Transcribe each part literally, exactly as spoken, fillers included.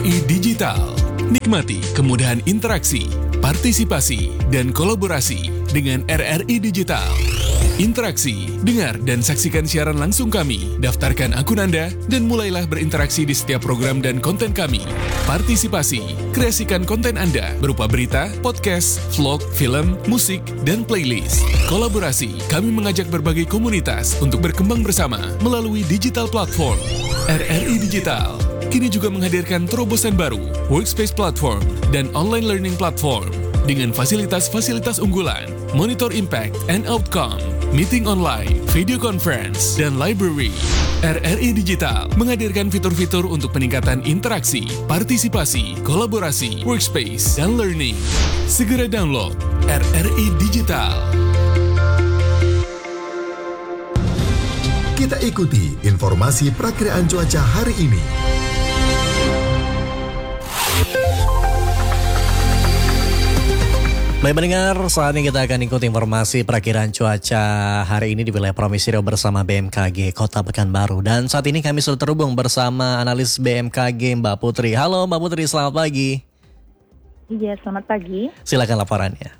I Digital. Nikmati kemudahan interaksi, partisipasi, dan kolaborasi dengan R R I Digital. Interaksi, dengar dan saksikan siaran langsung kami, daftarkan akun Anda, dan mulailah berinteraksi di setiap program dan konten kami. Partisipasi, kreasikan konten Anda berupa berita, podcast, vlog, film, musik, dan playlist. Kolaborasi, kami mengajak berbagai komunitas untuk berkembang bersama melalui digital platform. R R I Digital kini juga menghadirkan terobosan baru, workspace platform, dan online learning platform dengan fasilitas-fasilitas unggulan, monitor impact and outcome, meeting online, video conference, dan library. R R I Digital menghadirkan fitur-fitur untuk peningkatan interaksi, partisipasi, kolaborasi, workspace, dan learning. Segera download R R I Digital. Kita ikuti informasi perakiraan cuaca hari ini. Baik pendengar, saat ini kita akan ikuti informasi perakiraan cuaca hari ini di wilayah Provinsi Riau bersama B M K G Kota Pekanbaru. Dan saat ini kami sudah terhubung bersama analis B M K G Mbak Putri. Halo Mbak Putri, selamat pagi. Iya, selamat pagi. Silakan laporannya.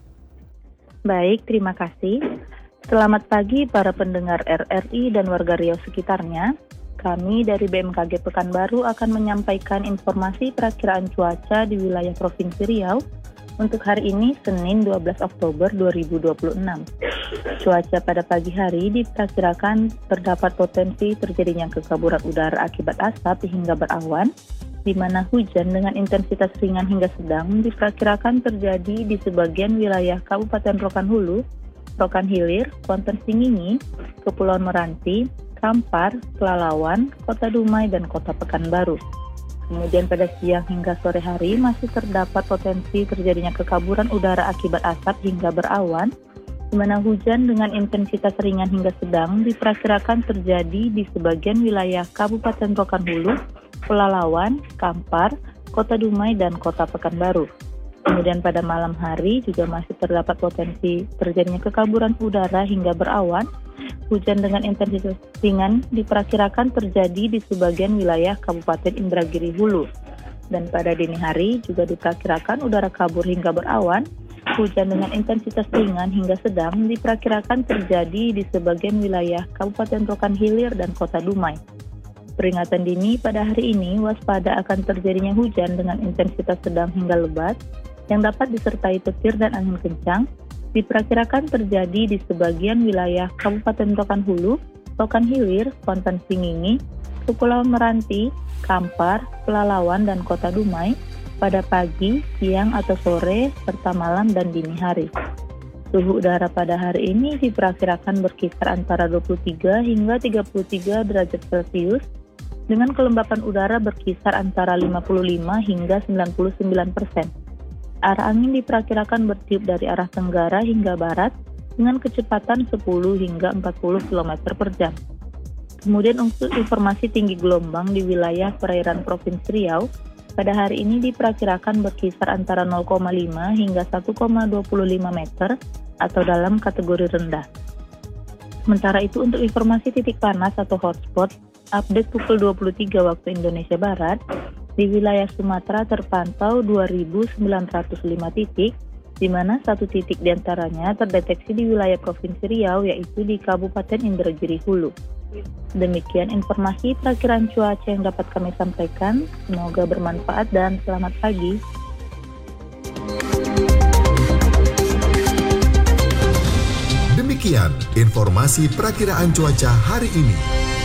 Baik, terima kasih. Selamat pagi para pendengar R R I dan warga Riau sekitarnya. Kami dari B M K G Pekanbaru akan menyampaikan informasi perakiraan cuaca di wilayah Provinsi Riau untuk hari ini, Senin dua belas Oktober dua ribu dua puluh enam. Cuaca pada pagi hari diperkirakan terdapat potensi terjadinya kekaburan udara akibat asap hingga berawan, di mana hujan dengan intensitas ringan hingga sedang diperkirakan terjadi di sebagian wilayah Kabupaten Rokan Hulu, Rokan Hilir, Kuantan Singingi, Kepulauan Meranti, Kampar, Pelalawan, Kota Dumai, dan Kota Pekanbaru. Kemudian pada siang hingga sore hari masih terdapat potensi terjadinya kekaburan udara akibat asap hingga berawan, di mana hujan dengan intensitas ringan hingga sedang diperkirakan terjadi di sebagian wilayah Kabupaten Rokan Hulu, Pelalawan, Kampar, Kota Dumai, dan Kota Pekanbaru. Kemudian pada malam hari juga masih terdapat potensi terjadinya kekaburan udara hingga berawan. Hujan dengan intensitas ringan diperkirakan terjadi di sebagian wilayah Kabupaten Indragiri Hulu. Dan pada dini hari juga diperkirakan udara kabur hingga berawan. Hujan dengan intensitas ringan hingga sedang diperkirakan terjadi di sebagian wilayah Kabupaten Rokan Hilir dan Kota Dumai. Peringatan dini pada hari ini waspada akan terjadinya hujan dengan intensitas sedang hingga lebat yang dapat disertai petir dan angin kencang, diperkirakan terjadi di sebagian wilayah Kabupaten Rokan Hulu, Rokan Hilir, Kuantan Singingi, Kepulauan Meranti, Kampar, Pelalawan, dan Kota Dumai pada pagi, siang atau sore, serta malam dan dini hari. Suhu udara pada hari ini diperkirakan berkisar antara dua puluh tiga hingga tiga puluh tiga derajat Celcius, dengan kelembapan udara berkisar antara lima puluh lima hingga sembilan puluh sembilan persen. Arah angin diperkirakan bertiup dari arah tenggara hingga barat dengan kecepatan sepuluh hingga empat puluh kilometer per jam. Kemudian untuk informasi tinggi gelombang di wilayah perairan Provinsi Riau, pada hari ini diperkirakan berkisar antara nol koma lima hingga satu koma dua lima meter atau dalam kategori rendah. Sementara itu untuk informasi titik panas atau hotspot, update pukul dua puluh tiga waktu Indonesia Barat, di wilayah Sumatera terpantau dua ribu sembilan ratus lima titik, di mana satu titik diantaranya terdeteksi di wilayah Provinsi Riau, yaitu di Kabupaten Indragiri Hulu. Demikian informasi perakiraan cuaca yang dapat kami sampaikan. Semoga bermanfaat dan selamat pagi. Demikian informasi perakiraan cuaca hari ini.